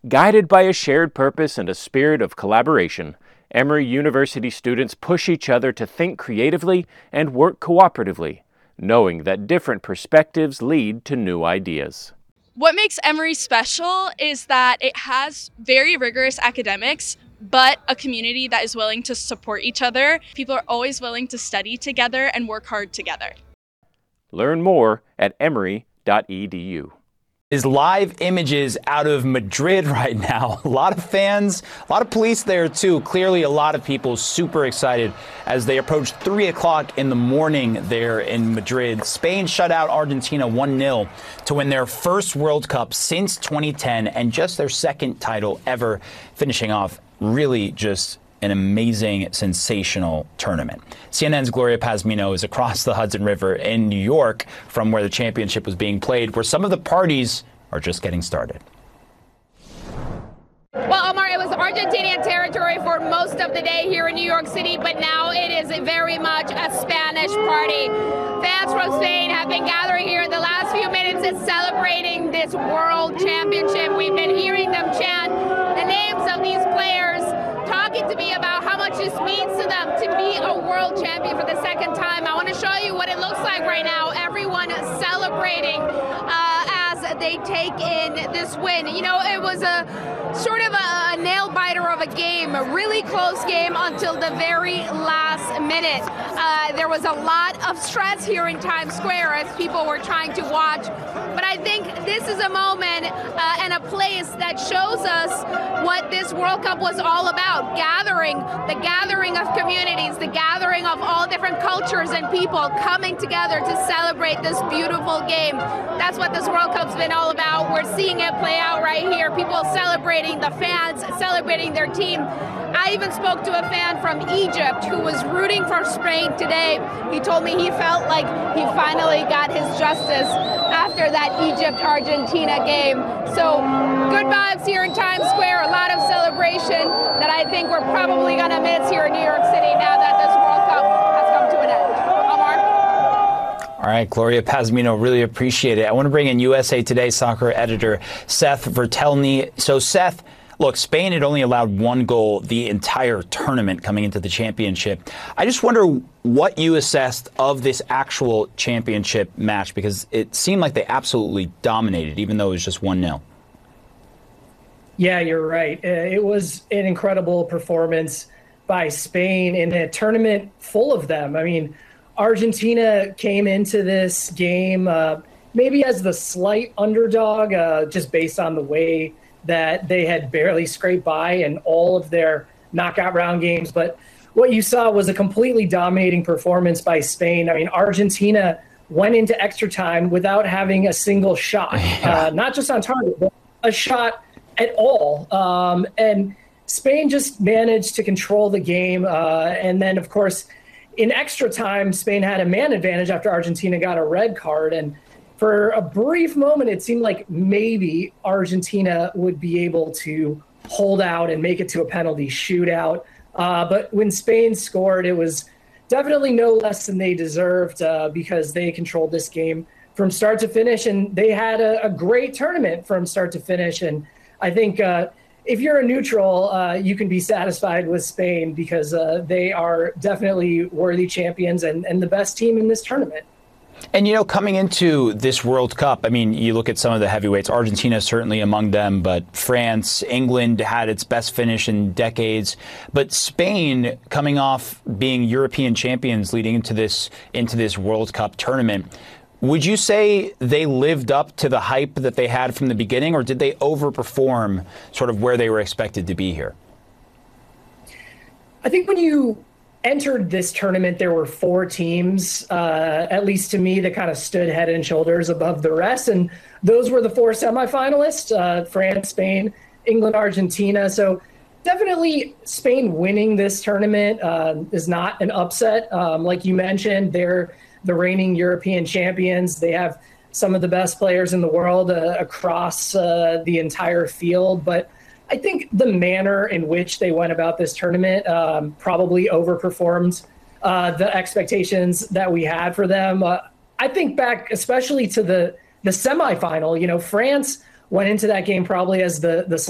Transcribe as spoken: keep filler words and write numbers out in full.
Guided by a shared purpose and a spirit of collaboration, Emory University students push each other to think creatively and work cooperatively, knowing that different perspectives lead to new ideas. What makes Emory special is that it has very rigorous academics, but a community that is willing to support each other. People are always willing to study together and work hard together. Learn more at emory dot e d u. Is live images out of Madrid right now. A lot of fans, a lot of police there too. Clearly a lot of people super excited as they approach three o'clock in the morning there in Madrid. Spain shut out Argentina one nil to win their first World Cup since twenty ten and just their second title ever, finishing off really just an amazing, sensational tournament. C N N's Gloria Pazmino is across the Hudson River in New York from where the championship was being played, where some of the parties are just getting started. Well, Omar, it was Argentinian territory for most of the day here in New York City, but now it is very much a Spanish party. Fans from Spain have been gathering here in the last few minutes and celebrating this World Championship. We've been hearing them chant the names of these players, talking to me about how much this means to them to be a world champion for the second time. I want to show you what it looks like right now. Everyone celebrating uh, as they take in this win. You know, it was a sort of a, a nail biter of a game, a really close game until the very last minute. Uh, there was a lot of stress here in Times Square as people were trying to watch. But I think this is a moment uh, and a place that shows us what this World Cup was all about. Gathering, the gathering of communities, the gathering of all different cultures and people coming together to celebrate this beautiful game. That's what this World Cup's been all about. We're seeing it play out right here. People celebrating, the fans celebrating their team. I even spoke to a fan from Egypt who was rooting for Spain today. He told me he felt like he finally got his justice after that Egypt-Argentina game. So good vibes here in Times Square, a lot of celebration that I think we're probably going to miss here in New York City now that this World Cup has come to an end. Omar? All right, Gloria Pazmino, really appreciate it. I want to bring in U S A Today soccer editor Seth Vertelny. So, Seth, look, Spain had only allowed one goal the entire tournament coming into the championship. I just wonder what you assessed of this actual championship match, because it seemed like they absolutely dominated, even though it was just one nil. Yeah, you're right. It was an incredible performance by Spain in a tournament full of them. I mean, Argentina came into this game uh, maybe as the slight underdog, uh, just based on the way that they had barely scraped by in all of their knockout round games. But what you saw was a completely dominating performance by Spain. I mean, Argentina went into extra time without having a single shot, yeah. uh, not just on target, but a shot at all. Um, and Spain just managed to control the game. Uh, and then, of course, in extra time, Spain had a man advantage after Argentina got a red card. And for a brief moment, it seemed like maybe Argentina would be able to hold out and make it to a penalty shootout. Uh, but when Spain scored, it was definitely no less than they deserved uh, because they controlled this game from start to finish. And they had a, a great tournament from start to finish. And I think uh, if you're a neutral, uh, you can be satisfied with Spain because uh, they are definitely worthy champions and, and the best team in this tournament. And, you know, coming into this World Cup, I mean, you look at some of the heavyweights, Argentina certainly among them, but France, England had its best finish in decades. But Spain, coming off being European champions leading into this into this World Cup tournament, would you say they lived up to the hype that they had from the beginning, or did they overperform sort of where they were expected to be here? I think when you entered this tournament, there were four teams, uh, at least to me, that kind of stood head and shoulders above the rest. And those were the four semifinalists, uh, France, Spain, England, Argentina. So definitely Spain winning this tournament uh, is not an upset. Um, like you mentioned, they're the reigning European champions. They have some of the best players in the world uh, across uh, the entire field. But I think the manner in which they went about this tournament um, probably overperformed uh, the expectations that we had for them. Uh, I think back especially to the the semifinal. You know, France went into that game probably as the the